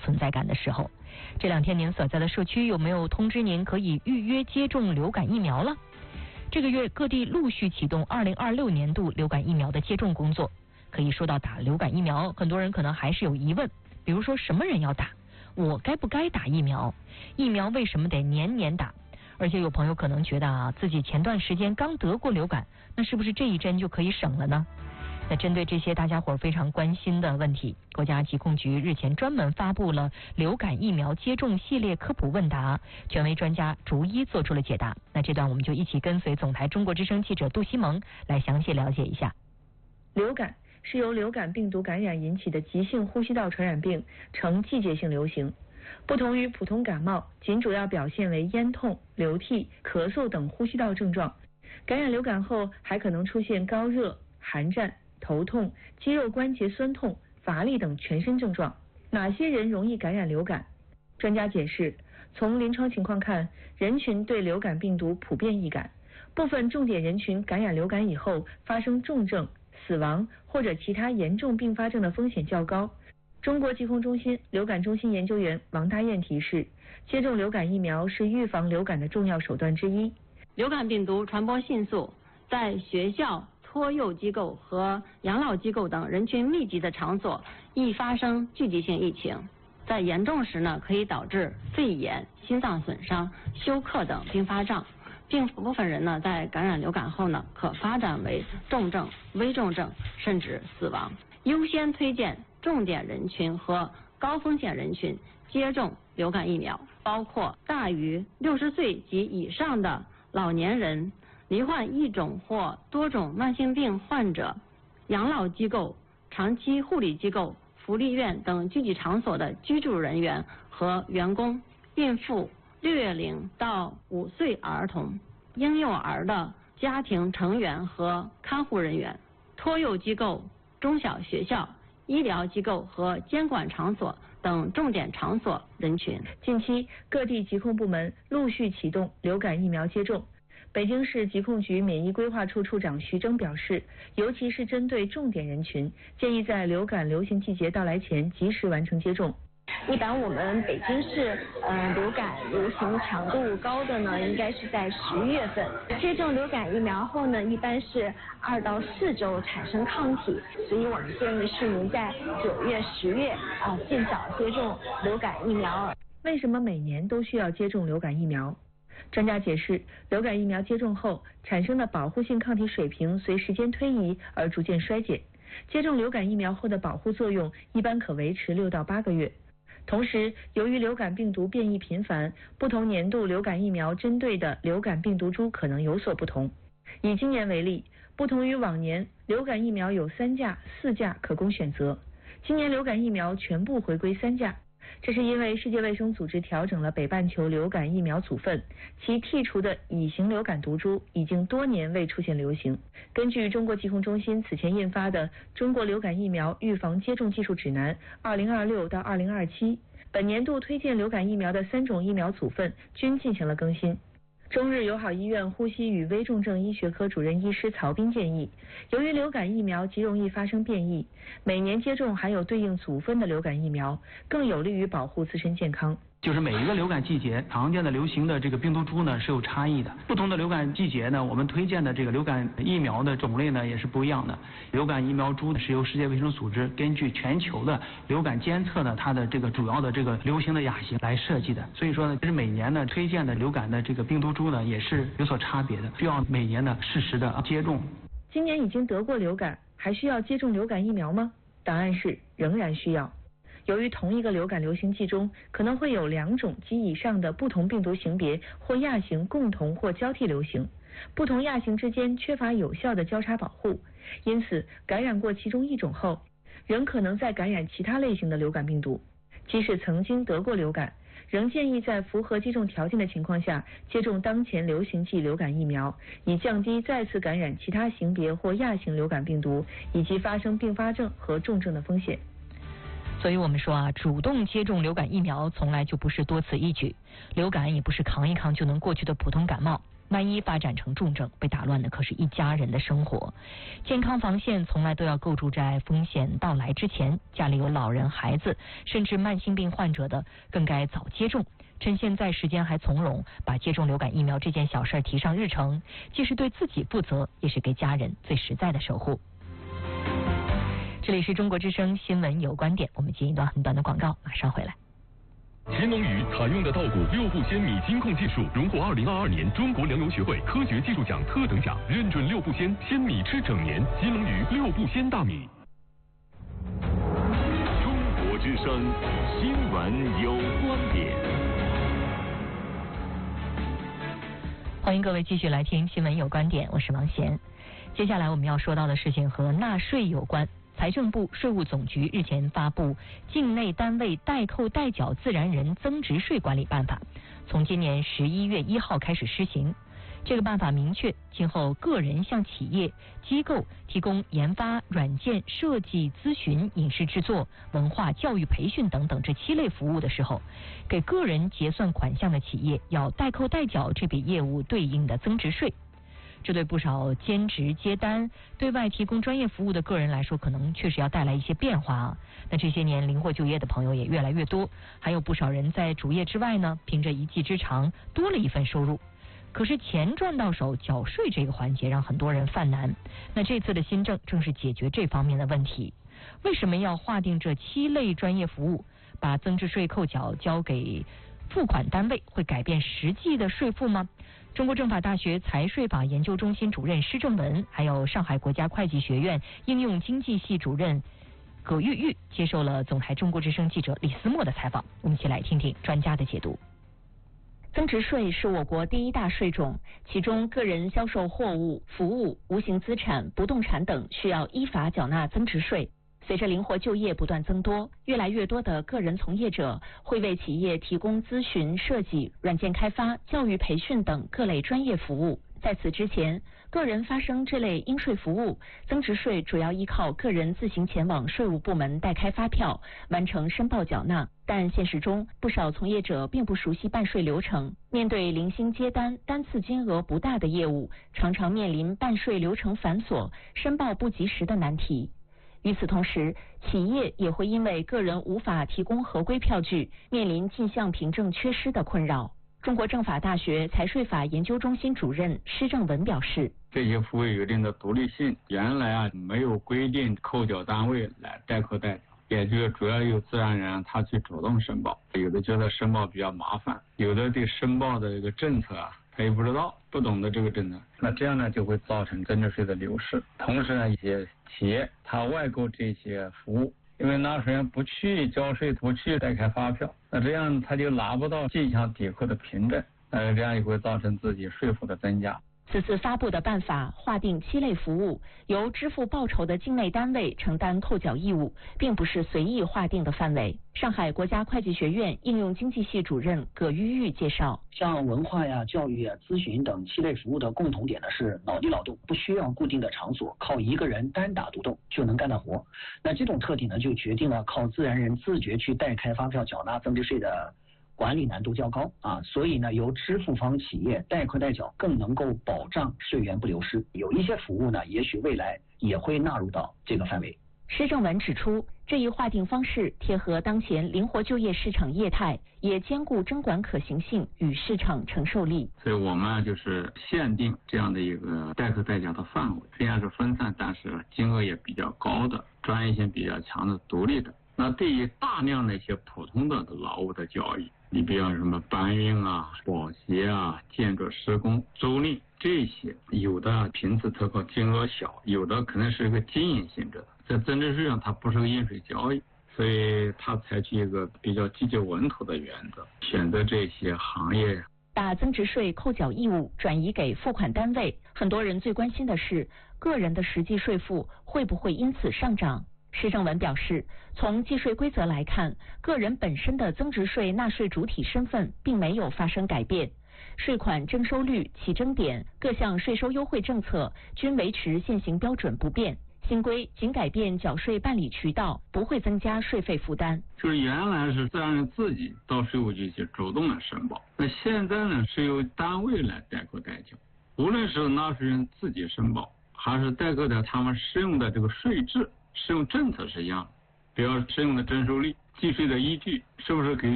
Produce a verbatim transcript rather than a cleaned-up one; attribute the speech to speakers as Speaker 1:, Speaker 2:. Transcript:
Speaker 1: 存在感的时候。这两天您所在的社区有没有通知您可以预约接种流感疫苗了？这个月各地陆续启动二零二六年度流感疫苗的接种工作。可以说到打流感疫苗，很多人可能还是有疑问，比如说什么人要打？我该不该打疫苗？疫苗为什么得年年打？而且有朋友可能觉得啊，自己前段时间刚得过流感，那是不是这一针就可以省了呢？那针对这些大家伙非常关心的问题，国家疾控局日前专门发布了流感疫苗接种系列科普问答，权威专家逐一做出了解答。那这段我们就一起跟随总台中国之声记者杜西蒙来详细了解一下。
Speaker 2: 流感是由流感病毒感染引起的急性呼吸道传染病，呈季节性流行。不同于普通感冒，仅主要表现为咽痛、流涕、咳嗽等呼吸道症状。感染流感后还可能出现高热、寒战、头痛、肌肉关节酸痛、乏力等全身症状。哪些人容易感染流感？专家解释，从临床情况看，人群对流感病毒普遍易感，部分重点人群感染流感以后发生重症、死亡或者其他严重并发症的风险较高。中国疾控中心流感中心研究员王大雁提示，接种流感疫苗是预防流感的重要手段之一。
Speaker 3: 流感病毒传播迅速，在学校、托幼机构和养老机构等人群密集的场所易发生聚集性疫情，在严重时呢，可以导致肺炎、心脏损伤、休克等并发症。并部分人呢，在感染流感后呢，可发展为重症、危重症，甚至死亡。优先推荐重点人群和高风险人群接种流感疫苗，包括大于六十岁及以上的老年人、罹患一种或多种慢性病患者、养老机构、长期护理机构、福利院等聚集场所的居住人员和员工、孕妇、六月龄到五岁儿童、婴幼儿的家庭成员和看护人员、托幼机构、中小学校、医疗机构和监管场所等重点场所人群。
Speaker 2: 近期，各地疾控部门陆续启动流感疫苗接种。北京市疾控局免疫规划处处长徐峥表示，尤其是针对重点人群，建议在流感流行季节到来前及时完成接种。
Speaker 4: 一般我们北京市呃流感流行强度高的呢，应该是在十月份。接种流感疫苗后呢，一般是二到四周产生抗体，所以我们建议市民在九月、十月啊、呃、尽早接种流感疫苗。
Speaker 2: 为什么每年都需要接种流感疫苗？专家解释，流感疫苗接种后产生的保护性抗体水平随时间推移而逐渐衰减，接种流感疫苗后的保护作用一般可维持六到八个月。同时，由于流感病毒变异频繁，不同年度流感疫苗针对的流感病毒株可能有所不同。以今年为例，不同于往年，流感疫苗有三价、四价可供选择，今年流感疫苗全部回归三价。这是因为世界卫生组织调整了北半球流感疫苗组分，其剔除的乙型流感毒株已经多年未出现流行。根据中国疾控中心此前印发的《中国流感疫苗预防接种技术指南（二零二六到二零二七）》，本年度推荐流感疫苗的三种疫苗组分均进行了更新。中日友好医院呼吸与危重症医学科主任医师曹斌建议，由于流感疫苗极容易发生变异，每年接种含有对应组分的流感疫苗，更有利于保护自身健康。
Speaker 5: 就是每一个流感季节常见的流行的这个病毒株呢是有差异的，不同的流感季节呢，我们推荐的这个流感疫苗的种类呢也是不一样的。流感疫苗株是由世界卫生组织根据全球的流感监测呢，它的这个主要的这个流行的亚型来设计的。所以说呢，其实每年呢推荐的流感的这个病毒株呢也是有所差别的，需要每年呢适时的接种。
Speaker 2: 今年已经得过流感，还需要接种流感疫苗吗？答案是仍然需要。由于同一个流感流行季中可能会有两种及以上的不同病毒型别或亚型共同或交替流行，不同亚型之间缺乏有效的交叉保护，因此感染过其中一种后，仍可能再感染其他类型的流感病毒。即使曾经得过流感，仍建议在符合接种条件的情况下接种当前流行季流感疫苗，以降低再次感染其他型别或亚型流感病毒以及发生并发症和重症的风险。
Speaker 1: 所以我们说啊，主动接种流感疫苗从来就不是多此一举，流感也不是扛一扛就能过去的普通感冒。 万一发展成重症，被打乱的可是一家人的生活。健康防线从来都要构筑在风险到来之前，家里有老人、孩子，甚至慢性病患者的，更该早接种。趁现在时间还从容，把接种流感疫苗这件小事提上日程，既是对自己负责，也是给家人最实在的守护。这里是中国之声新闻有观点，我们接一段很短的广告，马上回来。
Speaker 6: 乾隆鱼采用的稻谷六步鲜米金控技术，荣获二零二二年中国粮油学会科学技术奖特等奖，认准六步鲜，鲜米吃整年。乾隆鱼六步鲜大米。中国之声新闻有观点。
Speaker 1: 欢迎各位继续来听新闻有观点，我是王贤。接下来我们要说到的事情和纳税有关。财政部、税务总局日前发布《境内单位代扣代缴自然人增值税管理办法》，从今年十一月一号开始施行。这个办法明确，今后个人向企业、机构提供研发、软件设计、咨询、影视制作、文化教育培训等等这七类服务的时候，给个人结算款项的企业要代扣代缴这笔业务对应的增值税。这对不少兼职接单、对外提供专业服务的个人来说，可能确实要带来一些变化啊。那这些年灵活就业的朋友也越来越多，还有不少人在主业之外呢，凭着一技之长多了一份收入。可是钱赚到手，缴税这个环节让很多人犯难。那这次的新政正是解决这方面的问题。为什么要划定这七类专业服务，把增值税扣缴交给付款单位，会改变实际的税负吗？中国政法大学财税法研究中心主任施正文，还有上海国家会计学院应用经济系主任葛玉玉接受了总台中国之声记者李思墨的采访，我们一起来听听专家的解读。
Speaker 2: 增值税是我国第一大税种，其中个人销售货物、服务、无形资产、不动产等需要依法缴纳增值税。随着灵活就业不断增多，越来越多的个人从业者会为企业提供咨询、设计、软件开发、教育培训等各类专业服务。在此之前，个人发生这类应税服务，增值税主要依靠个人自行前往税务部门代开发票，完成申报缴纳。但现实中，不少从业者并不熟悉办税流程，面对零星接单、单次金额不大的业务，常常面临办税流程繁琐、申报不及时的难题。与此同时，企业也会因为个人无法提供合规票据，面临进项凭证缺失的困扰。中国政法大学财税法研究中心主任施正文表示，
Speaker 7: 这些服务有一定的独立性，原来啊没有规定扣缴单位来代扣代缴，也就是主要由自然人他去主动申报，有的觉得申报比较麻烦，有的对申报的这个政策啊他也不知道，不懂得这个政策，那这样呢就会造成增值税的流失。同时呢，一些企业他外购这些服务，因为纳税人不去交税，不去代开发票，那这样他就拿不到进项抵扣的凭证，呃，这样也会造成自己税负的增加。
Speaker 2: 此次发布的办法划定七类服务，由支付报酬的境内单位承担扣缴义务，并不是随意划定的范围。上海国家会计学院应用经济系主任葛玉玉介绍，
Speaker 8: 像文化呀、教育呀、咨询等七类服务的共同点呢是脑力劳动，不需要固定的场所，靠一个人单打独斗就能干的活。那这种特点呢，就决定了靠自然人自觉去代开发票缴纳增值税的管理难度较高啊，所以呢，由支付方企业代扣代缴更能够保障税源不流失。有一些服务呢，也许未来也会纳入到这个范围。
Speaker 2: 施正文指出，这一划定方式贴合当前灵活就业市场业态，也兼顾征管可行性与市场承受力。
Speaker 7: 所以我们就是限定这样的一个代扣代缴的范围，虽然是分散，但是金额也比较高的、专业性比较强的、独立的。那对于大量的一些普通的劳务的交易，你比如什么搬运啊、保协啊、建筑施工、租赁这些，有的频次特高，金额小，有的可能是一个经营性质的，在增值税上它不是个应税交易，所以它采取一个比较积极稳妥的原则，选择这些行业。
Speaker 2: 把增值税扣缴义务转移给付款单位，很多人最关心的是个人的实际税负会不会因此上涨。施正文表示，从计税规则来看，个人本身的增值税纳税主体身份并没有发生改变，税款征收率、起征点、各项税收优惠政策均维持现行标准不变。 新规仅改变缴税办理渠道，不会增加税费负担。
Speaker 7: 就是原来是自然人自己到税务局去主动来申报，那现在呢是由单位来代扣代缴，无论是纳税人自己申报，还是代扣的他们适用的这个税制、适用政策是一样的，比如适用的征收率、计税的依据是不是给